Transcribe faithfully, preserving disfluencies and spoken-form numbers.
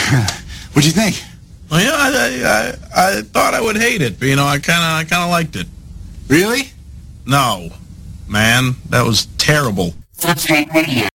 What'd you think? Well, yeah, I, I, I thought I would hate it, but, you know, I kind of I kind of liked it. Really? No, man, that was terrible. That's not radio.